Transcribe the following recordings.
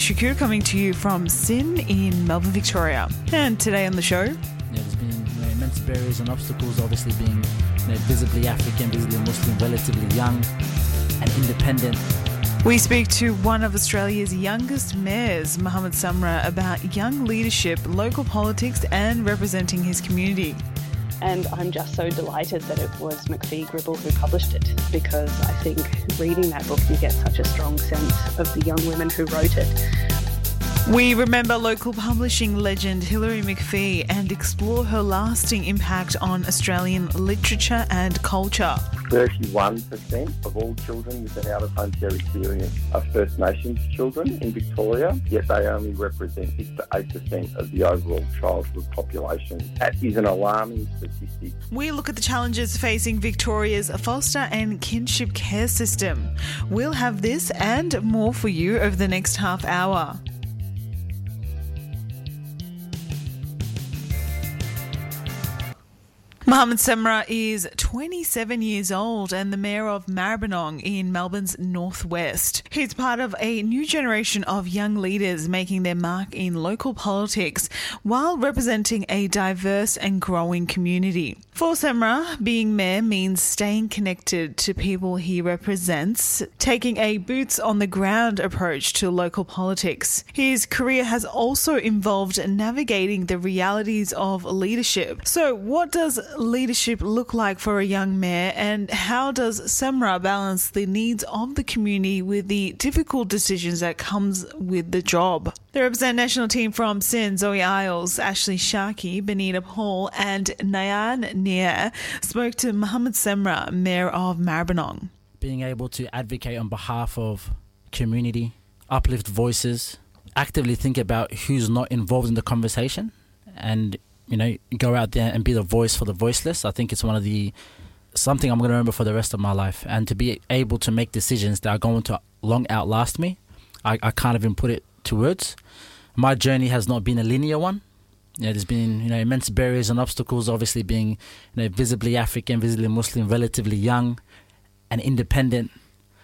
Shakur coming to you from Sin in Melbourne, Victoria. And today on the show, there's been immense barriers and obstacles, obviously being visibly African, visibly Muslim, relatively young and independent. we speak to one of Australia's youngest mayors, Mohamed Samra, about young leadership, local politics and representing his community. And I'm just so delighted that it was McPhee Gribble who published it, because I think reading that book you get such a strong sense of the young women who wrote it. We remember local publishing legend Hilary McPhee and explore her lasting impact on Australian literature and culture. 31% of all children with an out-of-home care experience are First Nations children in Victoria, yet they only represent 6 to 8% of the overall childhood population. That is an alarming statistic. We look at the challenges facing Victoria's foster and kinship care system. We'll have this and more for you over the next half hour. Mohamed Samra is 27 years old and the Mayor of Maribyrnong in Melbourne's northwest. He's part of a new generation of young leaders making their mark in local politics while representing a diverse and growing community. For Samra, being Mayor means staying connected to people he represents, taking a boots-on-the-ground approach to local politics. His career has also involved navigating the realities of leadership. So what does leadership look like for a young mayor, and how does Samra balance the needs of the community with the difficult decisions that comes with the job? The represent national team from Sin, Zoe Isles, Ashley Sharkey, Benita Paul and Nayan Nia spoke to Mohamed Samra, Mayor of Maribyrnong. Being able to advocate on behalf of community, uplift voices, actively think about who's not involved in the conversation, and go out there and be the voice for the voiceless. I think it's something I'm going to remember for the rest of my life. And to be able to make decisions that are going to long outlast me, I can't even put it to words. My journey has not been a linear one. There's been immense barriers and obstacles, obviously being visibly African, visibly Muslim, relatively young and independent.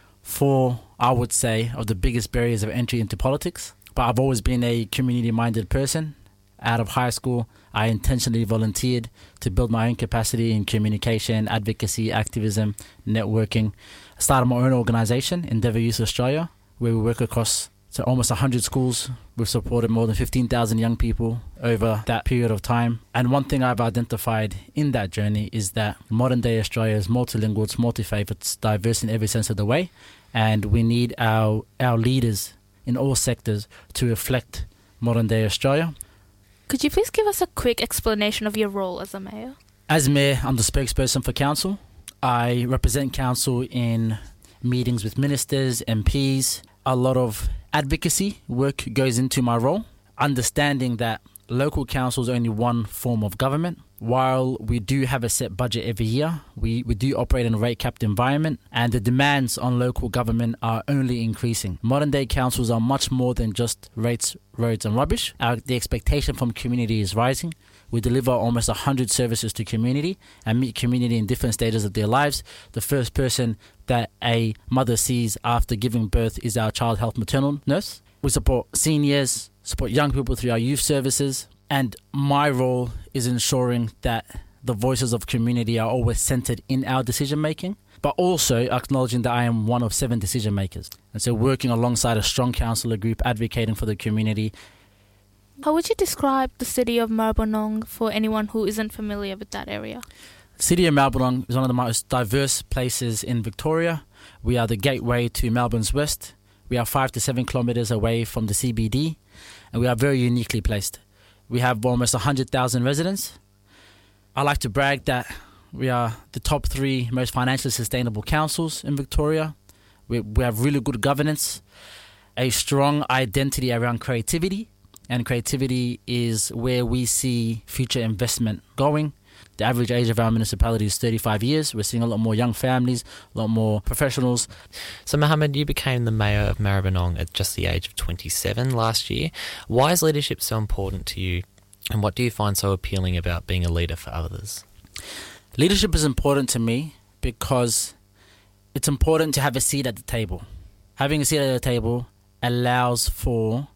Four, I would say, of the biggest barriers of entry into politics. But I've always been a community-minded person. Out of high school, I intentionally volunteered to build my own capacity in communication, advocacy, activism, networking. I started my own organisation, Endeavour Youth Australia, where we work across almost 100 schools. We've supported more than 15,000 young people over that period of time. And one thing I've identified in that journey is that modern day Australia is multilingual, it's multi-faith, it's diverse in every sense of the way. And we need our leaders in all sectors to reflect modern day Australia. Could you please give us a quick explanation of your role as a mayor? As mayor, I'm the spokesperson for council. I represent council in meetings with ministers, MPs. A lot of advocacy work goes into my role, understanding that local council is only one form of government. While we do have a set budget every year, we do operate in a rate-capped environment, and the demands on local government are only increasing. Modern-day councils are much more than just rates, roads and rubbish. The expectation from community is rising. We deliver almost 100 services to community and meet community in different stages of their lives. The first person that a mother sees after giving birth is our child health maternal nurse. We support seniors, support young people through our youth services. And my role is ensuring that the voices of community are always centred in our decision making, but also acknowledging that I am one of 7 decision makers. And so working alongside a strong councillor group, advocating for the community. How would you describe the city of Maribyrnong for anyone who isn't familiar with that area? The city of Maribyrnong is one of the most diverse places in Victoria. We are the gateway to Melbourne's west. We are 5 to 7 kilometres away from the CBD, and we are very uniquely placed. We have almost 100,000 residents. I like to brag that we are the top 3 most financially sustainable councils in Victoria. We have really good governance, a strong identity around creativity, and creativity is where we see future investment going. The average age of our municipality is 35 years. We're seeing a lot more young families, a lot more professionals. So Mohamed, you became the Mayor of Maribyrnong at just the age of 27 last year. Why is leadership so important to you, and what do you find so appealing about being a leader for others? Leadership is important to me because it's important to have a seat at the table. Having a seat at the table allows for